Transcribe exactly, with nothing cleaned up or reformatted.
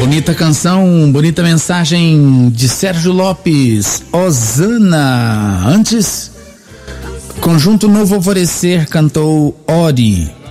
Bonita canção, bonita mensagem de Sérgio Lopes, Osana. Antes, Conjunto Novo Alvorecer cantou Ori.